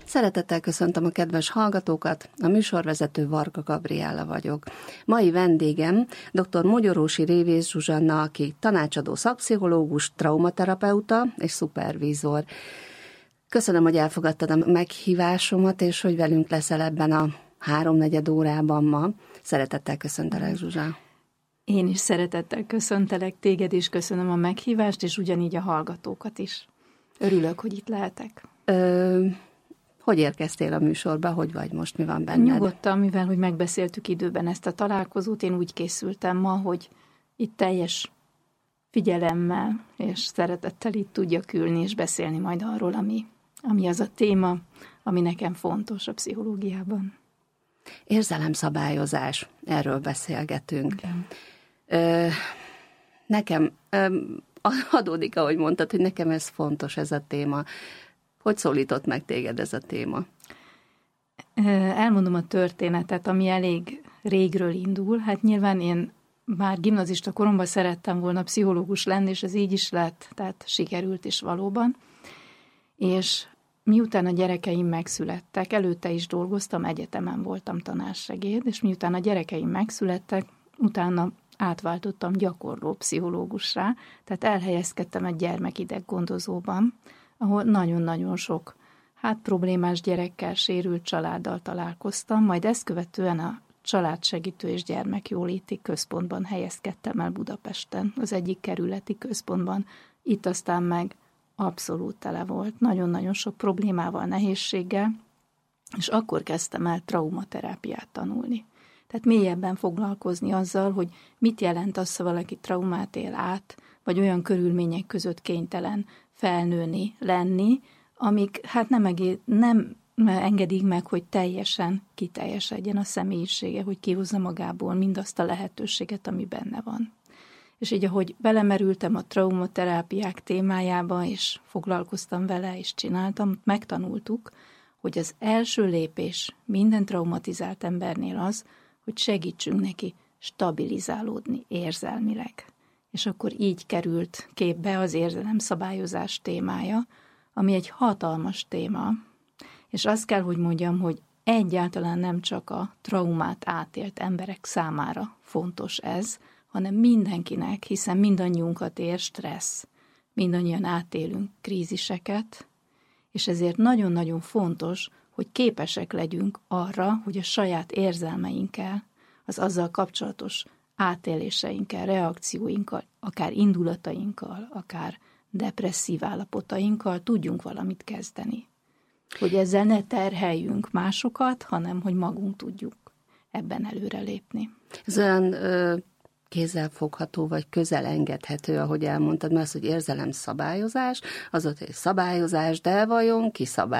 Szeretettel köszöntöm a kedves hallgatókat, a műsorvezető Varga Gabriella vagyok. Mai vendégem dr. Mogyorósi Révész Zsuzsanna, aki tanácsadó szakpszichológus, traumaterapeuta és szupervízor. Köszönöm, hogy elfogadtad a meghívásomat, és hogy velünk leszel ebben a 3-4 órában ma. Szeretettel köszöntelek, Zsuzsa. Én is szeretettel köszöntelek téged, és köszönöm a meghívást, és ugyanígy a hallgatókat is. Örülök, hogy itt lehetek. Hogy érkeztél a műsorba? Hogy vagy most? Mi van benned? Nyugodtan, mivel hogy megbeszéltük időben ezt a találkozót, én úgy készültem ma, hogy itt teljes figyelemmel és szeretettel itt tudjak ülni és beszélni majd arról, ami az a téma, ami nekem fontos a pszichológiában. Érzelemszabályozás, erről beszélgetünk. Igen. Nekem adódik, ahogy mondtad, hogy nekem ez fontos, ez a téma. Hogy szólított meg téged ez a téma? Elmondom a történetet, ami elég régről indul. Hát nyilván én már gimnazista koromban szerettem volna pszichológus lenni, és ez így is lett, tehát sikerült is valóban. És miután a gyerekeim megszülettek, előtte is dolgoztam, egyetemen voltam tanársegéd, és miután a gyerekeim megszülettek, utána átváltottam gyakorló pszichológussá, tehát elhelyezkedtem egy gyermekideggondozóban, ahol nagyon-nagyon sok problémás gyerekkel, sérült családdal találkoztam, majd ezt követően a Családsegítő és Gyermekjóléti Központban helyezkedtem el Budapesten, az egyik kerületi központban. Itt aztán meg abszolút tele volt, nagyon-nagyon sok problémával, nehézséggel, és akkor kezdtem el traumaterápiát tanulni. Tehát mélyebben foglalkozni azzal, hogy mit jelent az, ha valaki traumát él át, vagy olyan körülmények között kénytelen felnőni, lenni, amik nem engedik meg, hogy teljesen kiteljesedjen a személyisége, hogy kihozza magából mindazt a lehetőséget, ami benne van. És így, ahogy belemerültem a traumaterápiák témájába, és foglalkoztam vele, és csináltam, megtanultuk, hogy az első lépés minden traumatizált embernél az, hogy segítsünk neki stabilizálódni érzelmileg. És akkor így került képbe az érzelemszabályozás témája, ami egy hatalmas téma, és azt kell, hogy mondjam, hogy egyáltalán nem csak a traumát átélt emberek számára fontos ez, hanem mindenkinek, hiszen mindannyiunkat ér stressz, mindannyian átélünk kríziseket, és ezért nagyon-nagyon fontos, hogy képesek legyünk arra, hogy a saját érzelmeinkkel, az azzal kapcsolatos átéléseinkkel, reakcióinkkal, akár indulatainkkal, akár depresszív állapotainkkal tudjunk valamit kezdeni. Hogy ezzel ne terheljünk másokat, hanem hogy magunk tudjuk ebben előrelépni. Ez olyan kézzelfogható, vagy közel engedhető, ahogy elmondtad, mert az, hogy érzelemszabályozás, az ott egy szabályozás, de vajon ki szabály?